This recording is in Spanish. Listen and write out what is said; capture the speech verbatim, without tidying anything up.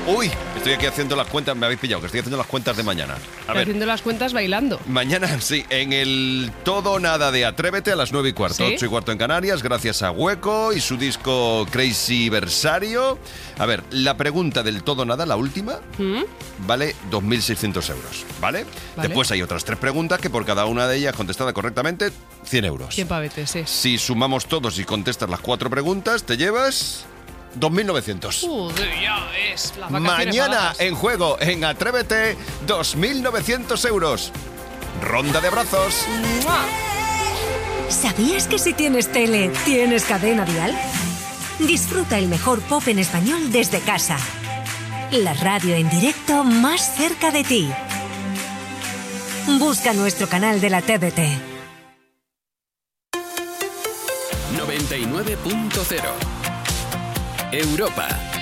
Uy, estoy aquí haciendo las cuentas, me habéis pillado, que estoy haciendo las cuentas de mañana. A ver, haciendo las cuentas bailando. mañana sí, en el Todo o Nada de Atrévete a las nueve y cuarto, ¿Sí? ocho y cuarto en Canarias, gracias a Hueco y su disco Crazy Versario. A ver, la pregunta del Todo o Nada, la última, ¿Mm? vale dos mil seiscientos euros, ¿vale? Vale. Después hay otras tres preguntas que por cada una de ellas contestada correctamente, cien euros. Qué pavete, sí. Si sumamos todos y contestas las cuatro preguntas, te llevas dos mil novecientos. Joder, ya ves, las vacaciones Mañana pagadas. en juego en Atrévete, dos mil novecientos euros. Ronda de abrazos. ¡Mua! ¿Sabías que si tienes tele, tienes cadena dial? Disfruta el mejor pop en español desde casa. La radio en directo más cerca de ti. Busca nuestro canal de la T V T. noventa y nueve punto cero Europa.